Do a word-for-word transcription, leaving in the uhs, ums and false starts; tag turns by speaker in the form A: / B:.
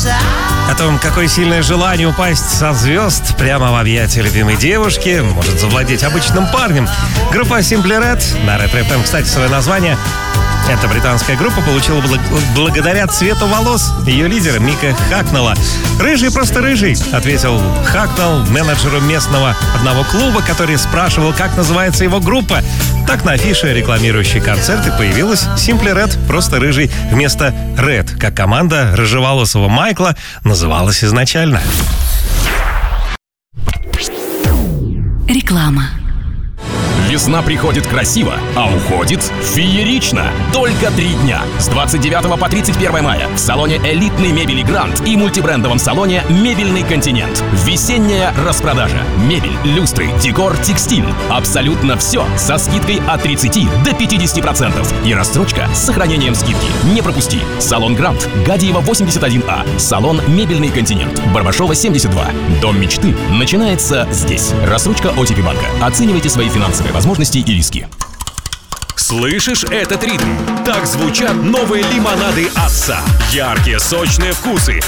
A: О том, какое сильное желание упасть со звезд прямо в объятия любимой девушки может завладеть обычным парнем. Группа Simply Red, на Ретро эф эм, кстати, свое название. Эта британская группа получила бл- благодаря цвету волос ее лидера Мика Хакнелла. «Рыжий, просто рыжий», — ответил Хакнелл менеджеру местного одного клуба, который спрашивал, как называется его группа. Так на афише, рекламирующей концерты, появилась Simply Red, просто рыжий, вместо Red, как команда рыжеволосого Майкла называлась изначально.
B: Реклама.
C: Весна приходит красиво, а уходит феерично. Только три дня. С двадцать девятого по тридцать первое мая в салоне элитной мебели «Гранд» и мультибрендовом салоне «Мебельный континент». Весенняя распродажа. Мебель, люстры, декор, текстиль. Абсолютно все со скидкой от тридцати до пятидесяти процентов. И рассрочка с сохранением скидки. Не пропусти. Салон «Гранд», Гадиева восемьдесят один А. Салон «Мебельный континент», Барбашова семьдесят два. Дом мечты начинается здесь. Рассрочка о те пи банка. Оценивайте свои финансовые возможности и риски.
D: Слышишь этот ритм? Так звучат новые лимонады Асса. Яркие, сочные вкусы,